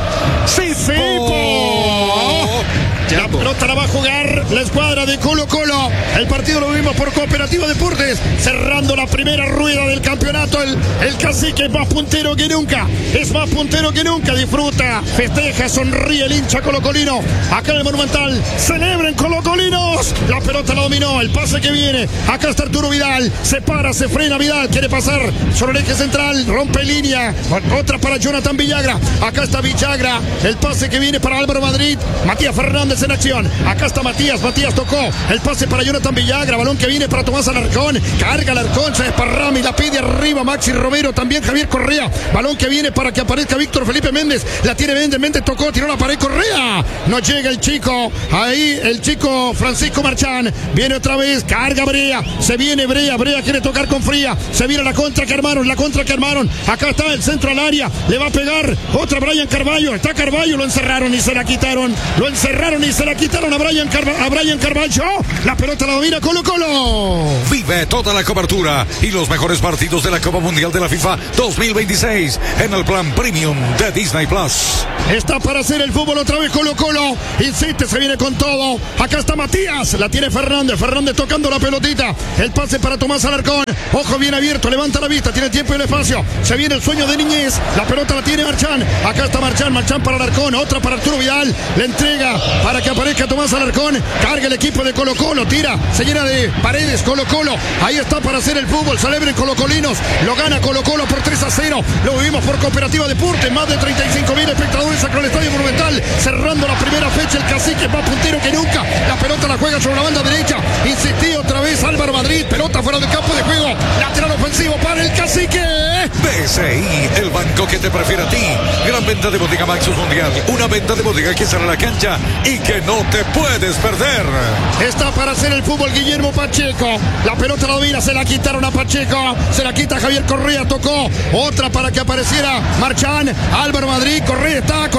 ¡Zipo! La pelota la va a jugar la escuadra de Colo Colo. El partido lo vimos por Cooperativa Deportes. Cerrando la primera rueda del campeonato. El Cacique es más puntero que nunca. Es más puntero que nunca. Disfruta, festeja, sonríe el hincha colocolino. Acá en el Monumental. Celebren colocolinos. La pelota la dominó. El pase que viene. Acá está Arturo Vidal. Se para, se frena Vidal. Quiere pasar sobre el eje central. Rompe línea. Otra para Jonathan Villagra. Acá está Villagra. El pase que viene para Álvaro Madrid. Matías Fernández en acción. Acá está Matías tocó. El pase para Jonathan Villagra. Balón que viene para Tomás Alarcón. Carga Alarcón, se desparrama y la pide arriba Maxi Romero. También Javier Correa. Balón que viene para que aparezca Víctor Felipe Méndez. La tiene Méndez tocó, tiró la pared Correa. No llega el chico. Ahí el chico Francisco Marchán. Viene otra vez. Carga Brea. Se viene Brea. Brea quiere tocar con Fría. Se viene la contra que armaron. Acá está el centro al área. Le va a pegar otra Brian Carballo. Está Carballo. Lo encerraron y se la quitaron. Se la quitaron a Brian Carballo. La pelota la domina Colo Colo. Vive toda la cobertura y los mejores partidos de la Copa Mundial de la FIFA 2026 en el plan premium de Disney Plus. Está para hacer el fútbol otra vez Colo Colo. Insiste, se viene con todo. Acá está Matías. La tiene Fernández tocando la pelotita. El pase para Tomás Alarcón. Ojo bien abierto. Levanta la vista. Tiene tiempo y el espacio. Se viene el sueño de niñez. La pelota la tiene Marchán. Acá está Marchán para Alarcón. Otra para Arturo Vidal. Le entrega para que aparezca Tomás Alarcón. Carga el equipo de Colo Colo. Tira. Se llena de paredes Colo Colo. Ahí está para hacer el fútbol. Celebren colocolinos. Lo gana Colo Colo por 3-0. Lo vivimos por Cooperativa Deportes. Más de 35.000 espectadores acá en el Estadio Monumental. Cerrando la primera fecha. El Cacique es más puntero que nunca. La pelota la juega sobre la banda derecha. Insistí otra vez Álvaro Madrid. Pelota fuera del campo de juego. Lateral ofensivo para el Cacique. BCI, el banco que te prefiere a ti. Gran venta de Bodega Maxus Mundial. Una venta de bodega que sale a la cancha y que no te puedes perder. Está para hacer el fútbol Guillermo Pacheco. La pelota la domina, se la quitaron a Pacheco. Se la quita Javier Correa, tocó. Otra para que apareciera Marchán. Álvaro Madrid, Correa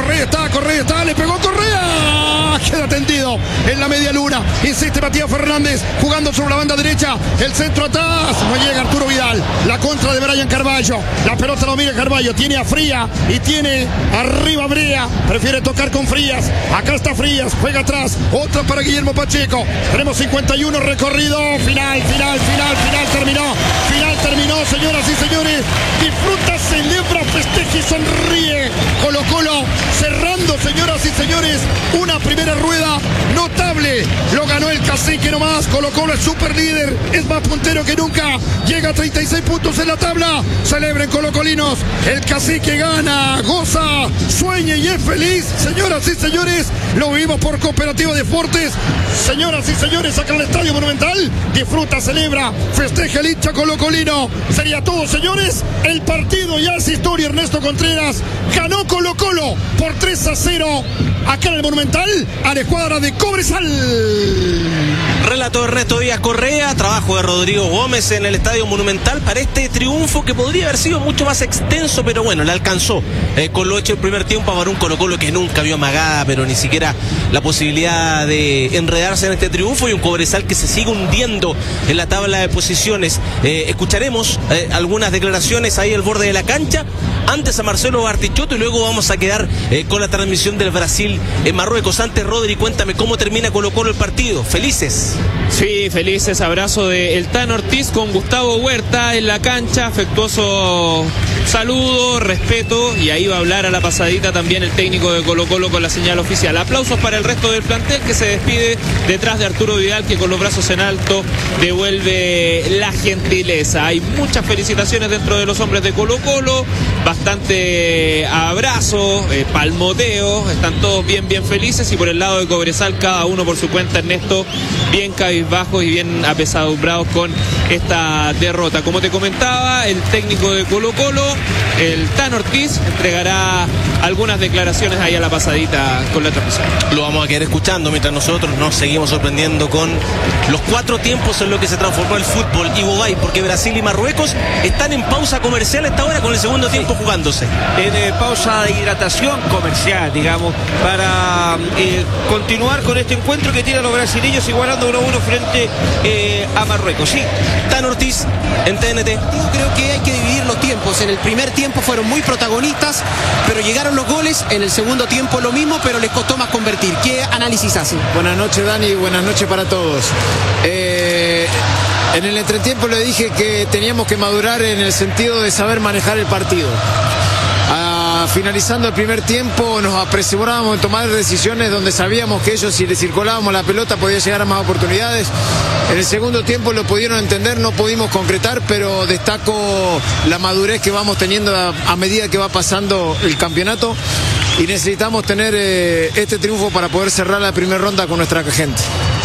está. Le pegó Correa. Queda tendido en la media luna. Insiste Matías Fernández jugando sobre la banda derecha. El centro atrás. No llega Arturo Vidal. La contra de Brian Carballo. La pelota la domina Carballo. Tiene a Fría y tiene arriba Brea. Prefiere tocar con Frías. Acá está Frías. Juega atrás. Otra para Guillermo Pacheco. Tenemos 51 recorrido. Final terminó, señoras y señores. Disfruta, celebra, festeja y sonríe. Colo Colo cerrando, señoras y señores, una primera rueda notable. Lo ganó el Cacique nomás. Colo Colo es super líder, es más puntero que nunca. Llega a 36 puntos en la tabla. Celebren colocolinos. El Cacique gana, goza, sueña y es feliz. Señoras y señores, lo vivimos por Cooperativa Deportes. Señoras y señores, acá en el Estadio Monumental. Disfruta, celebra, festeja el hincha colocolino. Sería todo, señores. El partido ya es historia. Ernesto Contreras ganó Colo Colo por 3-0 acá en el Monumental a la escuadra de Cobresal. Relato de Ernesto Díaz Correa, trabajo de Rodrigo Gómez en el Estadio Monumental para este triunfo que podría haber sido mucho más extenso, pero bueno, le alcanzó con lo hecho el primer tiempo para un Colo Colo que nunca vio amagada, pero ni siquiera la posibilidad de enredarse en este triunfo, y un Cobresal que se sigue hundiendo en la tabla de posiciones. Escucharemos algunas declaraciones ahí al borde de la cancha, antes a Marcelo Bartichotto, y luego vamos a quedar con la transmisión del Brasil en Marruecos. Antes, Rodri, cuéntame cómo termina Colo Colo el partido. ¿Felices? Sí, felices. Abrazo de El Tano Ortiz con Gustavo Huerta en la cancha. Afectuoso saludo, respeto, y ahí va a hablar a la pasadita también el técnico de Colo Colo con la señal oficial. Aplausos para el resto del plantel que se despide detrás de Arturo Vidal, que con los brazos en alto devuelve la gentileza. Hay muchas felicitaciones dentro de los hombres de Colo Colo, bastante abrazo, palmoteo, están todos bien felices, y por el lado de Cobresal cada uno por su cuenta, Ernesto, bien cabizbajos y bien apesadumbrados con esta derrota. Como te comentaba, el técnico de Colo Colo el Tan Ortiz entregará algunas declaraciones ahí a la pasadita con la transmisión. Lo vamos a quedar escuchando mientras nosotros nos seguimos sorprendiendo con los 4 tiempos en lo que se transformó el fútbol y Bobay, porque Brasil y Marruecos están en pausa comercial hasta ahora con el segundo tiempo jugándose. En pausa de hidratación comercial, digamos, para continuar con este encuentro que tienen los brasileños igualando 1-1 frente a Marruecos. Sí, Tan Ortiz en TNT. Creo que hay que dividir los tiempos. En el primer tiempo fueron muy protagonistas, pero llegaron los goles. En el segundo tiempo lo mismo, pero les costó más convertir. ¿Qué análisis hacen? Buenas noches, Dani, buenas noches para todos. En el entretiempo le dije que teníamos que madurar en el sentido de saber manejar el partido. Finalizando el primer tiempo nos apresurábamos en tomar decisiones donde sabíamos que ellos, si le circulábamos la pelota, podía llegar a más oportunidades. En el segundo tiempo lo pudieron entender, no pudimos concretar, pero destaco la madurez que vamos teniendo a medida que va pasando el campeonato y necesitamos tener este triunfo para poder cerrar la primera ronda con nuestra gente.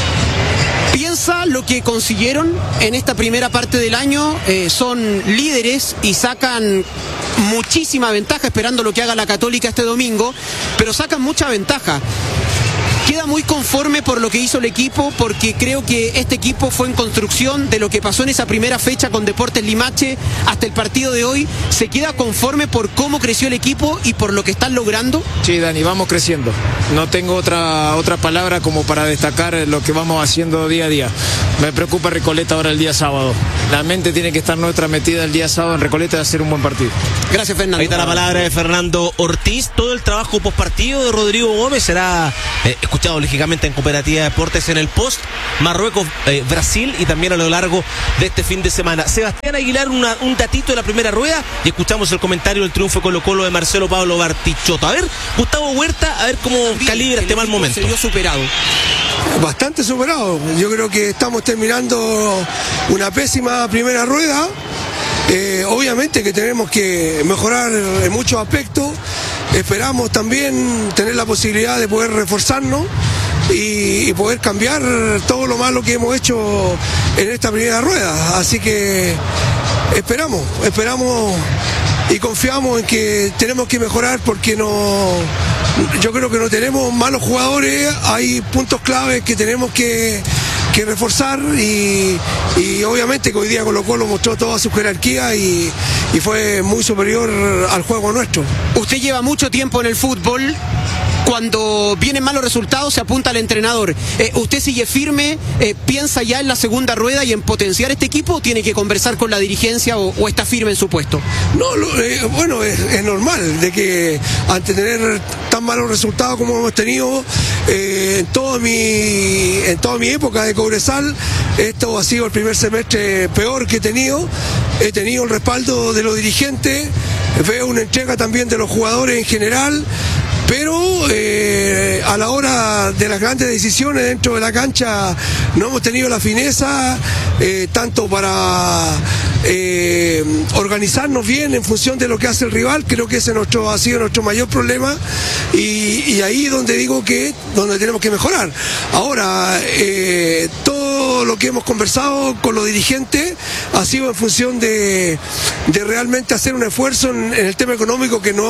¿Piensa lo que consiguieron en esta primera parte del año? Son líderes y sacan muchísima ventaja, esperando lo que haga la Católica este domingo, pero sacan mucha ventaja. Queda muy conforme por lo que hizo el equipo, porque creo que este equipo fue en construcción de lo que pasó en esa primera fecha con Deportes Limache hasta el partido de hoy. ¿Se queda conforme por cómo creció el equipo y por lo que están logrando? Sí, Dani, vamos creciendo. No tengo otra palabra como para destacar lo que vamos haciendo día a día. Me preocupa Recoleta ahora el día sábado. La mente tiene que estar nuestra metida el día sábado en Recoleta de hacer un buen partido. Gracias, Fernando. Ahí está la palabra de Fernando Ortiz. Todo el trabajo postpartido de Rodrigo Gómez será escuchado lógicamente en Cooperativa Deportes en el post Marruecos, Brasil y también a lo largo de este fin de semana. Sebastián Aguilar, un datito de la primera rueda y escuchamos el comentario del triunfo Colo-Colo de Marcelo Pablo Bartichotto. A ver, Gustavo Huerta, a ver cómo calibra este mal momento. Se vio superado. Bastante superado. Yo creo que estamos terminando una pésima primera rueda. Obviamente que tenemos que mejorar en muchos aspectos. Esperamos también tener la posibilidad de poder reforzarnos y poder cambiar todo lo malo que hemos hecho en esta primera rueda. Así que esperamos y confiamos en que tenemos que mejorar, porque yo creo que no tenemos malos jugadores, hay puntos claves que tenemos que reforzar y obviamente que hoy día Colo-Colo mostró toda su jerarquía y fue muy superior al juego nuestro. Usted lleva mucho tiempo en el fútbol. Cuando vienen malos resultados se apunta al entrenador. ¿Usted sigue firme? ¿Piensa ya en la segunda rueda y en potenciar este equipo? ¿O tiene que conversar con la dirigencia o está firme en su puesto? No, bueno, es normal de que ante tener tan malos resultados como hemos tenido en toda mi época de Cobresal, esto ha sido el primer semestre peor que he tenido. He tenido el respaldo de los dirigentes, veo una entrega también de los jugadores en general. Pero a la hora de las grandes decisiones dentro de la cancha no hemos tenido la fineza tanto para organizarnos bien en función de lo que hace el rival. Creo que ese ha sido nuestro mayor problema y ahí donde digo que donde tenemos que mejorar. Ahora, todo lo que hemos conversado con los dirigentes ha sido en función de realmente hacer un esfuerzo en el tema económico, que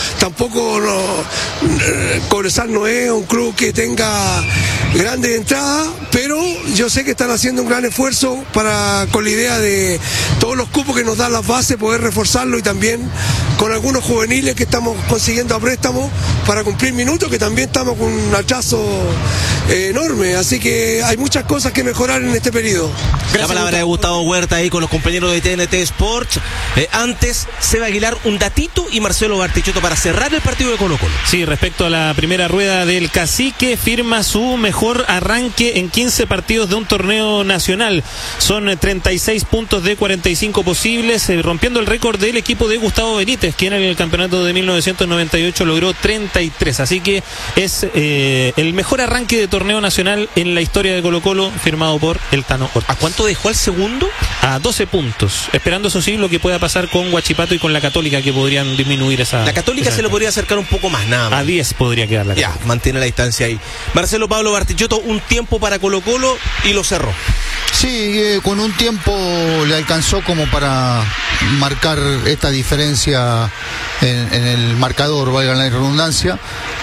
Cobresal no es un club que tenga grandes entradas, pero yo sé que están haciendo un gran esfuerzo con la idea de todos los cupos que nos dan las bases, poder reforzarlo, y también con algunos juveniles que estamos consiguiendo a préstamo para cumplir minutos, que también estamos con un atraso enorme. Así que hay muchas cosas que mejorar en este periodo. La palabra de Gustavo Huerta ahí con los compañeros de TNT Sports. Antes, Seba Aguilar, un datito, y Marcelo Bartichotto para cerrar el partido de Colo-Colo. Sí, respecto a la primera rueda del Cacique, firma su mejor arranque en 15 partidos de un torneo nacional. Son 36 puntos de 45 posibles, rompiendo el récord del equipo de Gustavo Benítez, quien en el campeonato de 1998 logró 33. Así que es el mejor arranque de torneo nacional en la historia de Colo-Colo, firmado por el Tano Ortiz. ¿A cuánto dejó al segundo? A 12 puntos, esperando eso sí lo que pueda pasar con Huachipato y con la Católica, que podrían disminuir esa... La Católica se lo podría acercar un poco más, nada más. A 10 podría quedar la Católica. Ya, mantiene la distancia ahí. Marcelo Pablo Bartichotto, un tiempo para Colo-Colo y lo cerró. Sí, con un tiempo le alcanzó como para marcar esta diferencia en el marcador, valga la redundancia.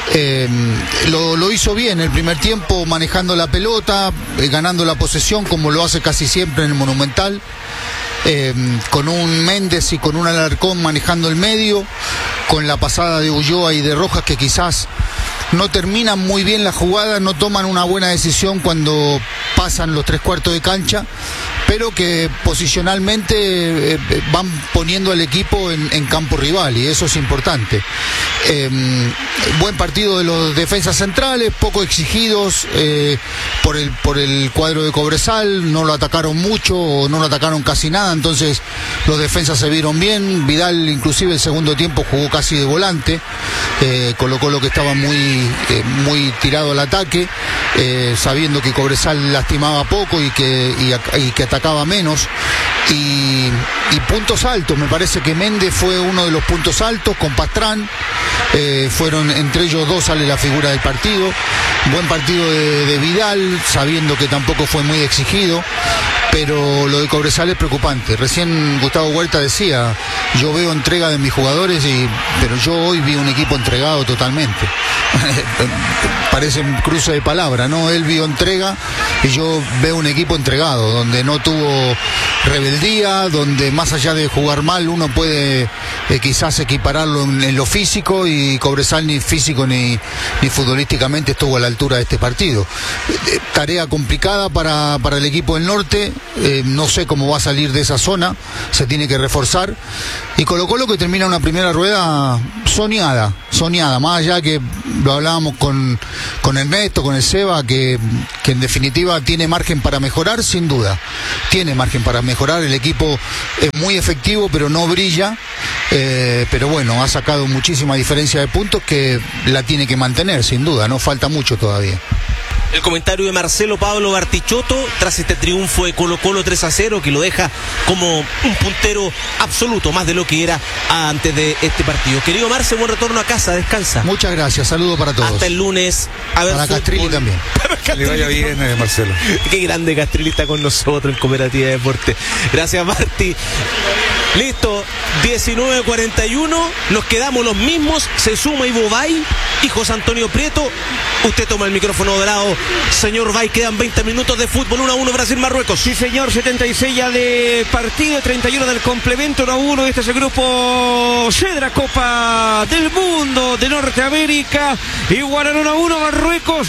Lo hizo bien el primer tiempo, manejando la pelota, ganando la posesión como lo hace casi siempre en el Monumental, con un Méndez y con un Alarcón manejando el medio, con la pasada de Ulloa y de Rojas, que quizás no terminan muy bien la jugada, no toman una buena decisión cuando pasan los 3/4 de cancha, pero que posicionalmente van poniendo al equipo en campo rival, y eso es importante. Buen partido de los defensas centrales, poco exigidos por el cuadro de Cobresal, no lo atacaron mucho o no lo atacaron casi nada, entonces los defensas se vieron bien. Vidal inclusive el segundo tiempo jugó casi de volante, colocó lo que estaba muy tirado al ataque, sabiendo que Cobresal lastimaba poco y que atacaba menos, y puntos altos. Me parece que Méndez fue uno de los puntos altos con Pastrán, fueron entre ellos dos, sale la figura del partido. Buen partido de Vidal, sabiendo que tampoco fue muy exigido, pero lo de Cobresal es preocupante. Recién Gustavo Huerta decía, yo veo entrega de mis jugadores, pero yo hoy vi un equipo entregado totalmente. Parece un cruce de palabras, ¿no? Él vio entrega y yo veo un equipo entregado, donde no tuvo rebeldía, donde más allá de jugar mal uno puede quizás equipararlo en lo físico, y Cobresal ni físico ni futbolísticamente estuvo a la altura de este partido. Tarea complicada para el equipo del norte, no sé cómo va a salir de esa zona, se tiene que reforzar, y Colo-Colo que termina una primera rueda soñada, más allá que lo hablábamos con Ernesto, con el Seba, que en definitiva tiene margen para mejorar, sin duda, tiene margen para mejorar. El equipo es muy efectivo, pero no brilla, pero bueno, ha sacado muchísima diferencia de puntos que la tiene que mantener, sin duda, no falta mucho todavía. El comentario de Marcelo Pablo Bartichotto tras este triunfo de Colo-Colo 3-0, que lo deja como un puntero absoluto, más de lo que era antes de este partido. Querido Marce, buen retorno a casa, descansa. Muchas gracias, saludo para todos. Hasta el lunes. A ver, para Castrilli también. Que le vaya bien, Marcelo. Qué grande Castrilli está con nosotros en Cooperativa de Deporte. Gracias, Marti. Listo, 19:41, nos quedamos los mismos, se suma Ivo Bay y José Antonio Prieto. Usted toma el micrófono dorado, señor Bay, quedan 20 minutos de fútbol, 1-1 Brasil-Marruecos. Sí, señor, 76 ya de partido, 31 del complemento, 1-1. Este es el grupo C de la Copa del Mundo de Norteamérica. Igualan 1-1 Marruecos.